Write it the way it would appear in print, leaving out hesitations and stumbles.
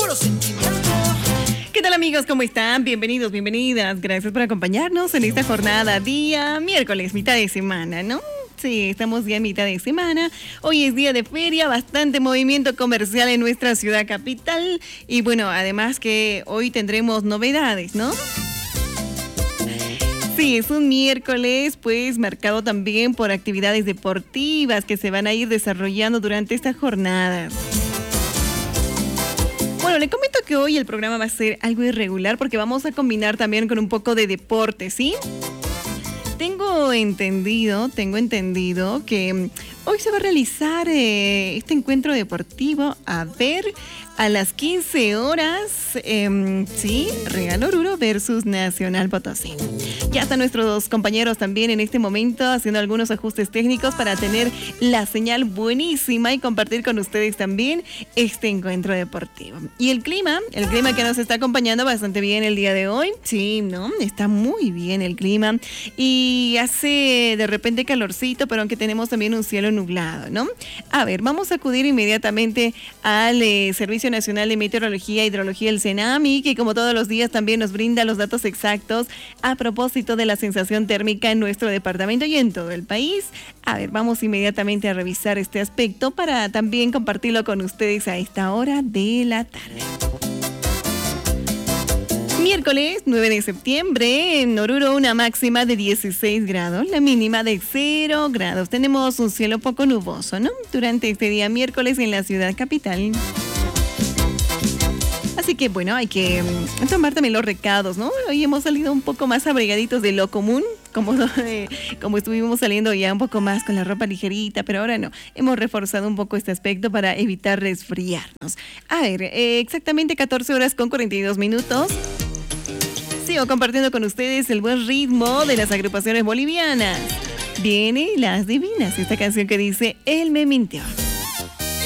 puro sentimiento. ¿Qué tal, amigos? ¿Cómo están? Bienvenidos, bienvenidas. Gracias por acompañarnos en esta jornada, día miércoles, mitad de semana, ¿no? Sí, estamos ya en mitad de semana. Hoy es día de feria, bastante movimiento comercial en nuestra ciudad capital. Y bueno, además que hoy tendremos novedades, ¿no? Sí, es un miércoles, pues, marcado también por actividades deportivas que se van a ir desarrollando durante esta jornada. Bueno, le comento que hoy el programa va a ser algo irregular porque vamos a combinar también con un poco de deporte, ¿sí? Tengo entendido que hoy se va a realizar este encuentro deportivo, a las 15 horas, sí, Real Oruro versus Nacional Potosí. Ya están nuestros compañeros también en este momento haciendo algunos ajustes técnicos para tener la señal buenísima y compartir con ustedes también este encuentro deportivo. Y el clima que nos está acompañando bastante bien el día de hoy, sí, ¿no? Está muy bien el clima y hace de repente calorcito, pero aunque tenemos también un cielo nublado, ¿no? A ver, vamos a acudir inmediatamente al Servicio Nacional de Meteorología e Hidrología, el CENAMI, que como todos los días también nos brinda los datos exactos a propósito de la sensación térmica en nuestro departamento y en todo el país. A ver, vamos inmediatamente a revisar este aspecto para también compartirlo con ustedes a esta hora de la tarde. Miércoles 9 de septiembre, en Oruro una máxima de 16 grados, la mínima de 0 grados. Tenemos un cielo poco nuboso, ¿no? Durante este día miércoles en la ciudad capital. Así que bueno, hay que tomar también los recados, ¿no? Hoy hemos salido un poco más abrigaditos de lo común, como estuvimos saliendo ya un poco más con la ropa ligerita, pero ahora no. Hemos reforzado un poco este aspecto para evitar resfriarnos. A ver, exactamente 14 horas con 42 minutos. Sigo compartiendo con ustedes el buen ritmo de las agrupaciones bolivianas. Viene Las Divinas, esta canción que dice Él me mintió.